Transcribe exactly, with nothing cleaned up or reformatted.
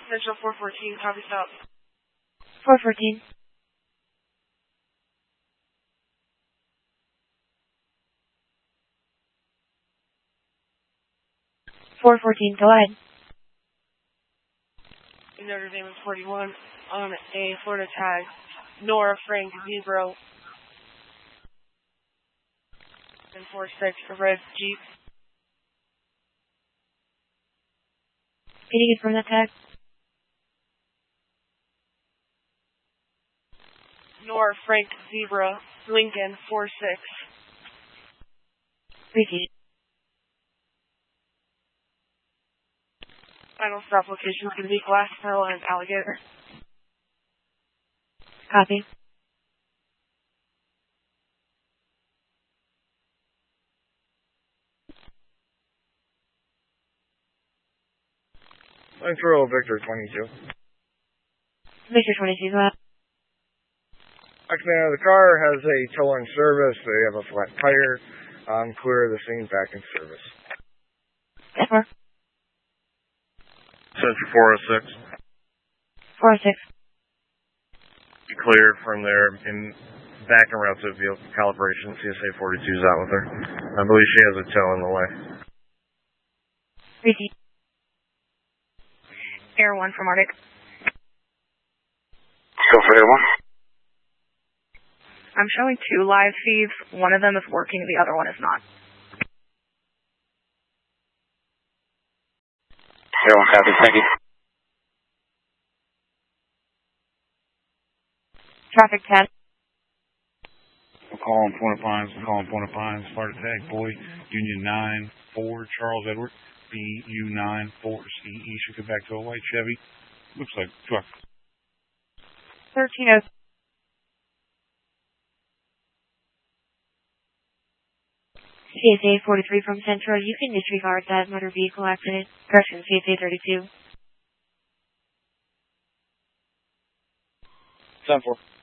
Central four fourteen, copy stop. four fourteen. four fourteen, go ahead. Notre Dame is forty-one on a Florida tag. Nora Frank Zebra. And four six, a red Jeep. Can you confirm that tag? Nora Frank Zebra, Lincoln, four six. Repeat. Final stop location is going to be Glass Pearl and Alligator. Copy. Central Victor twenty-two. Victor twenty-two, go ahead. Command, the car has a towing service. They have a flat tire. Um, clear the scene, back in service. ten four. Central four oh six. four oh six. Be cleared from there in back and route to vehicle calibration. C S A forty-two is out with her. I believe she has a tow in the way. Repeat. Air one from Arctic. Go for Air one. I'm showing two live feeds. One of them is working, the other one is not. Air one, copy. Thank you. Traffic ten. We're calling Point of Pines. We're calling Point of Pines. Florida tag, boy. Union nine four, Charles Edward. B U nine four C E. Should come back to a white Chevy. Looks like truck. thirteen oh. C S A forty-three from Central. You can disregard that motor vehicle accident. Correction, C S A thirty-two. ten four.